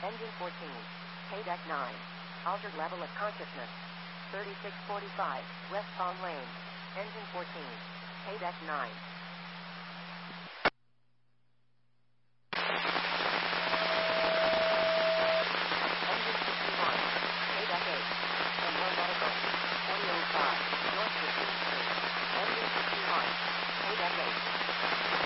Engine 14. Paydeck 9. Altered level of consciousness. 3645, westbound lane. Engine 14. Paydeck 9.